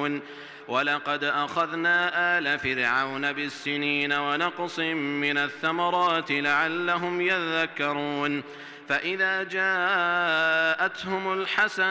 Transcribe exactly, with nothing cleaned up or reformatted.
يعلمون ولقد أخذنا آل فرعون بالسنين ونقص من الثمرات لعلهم يذكرون فإذا جاءتهم الحسنة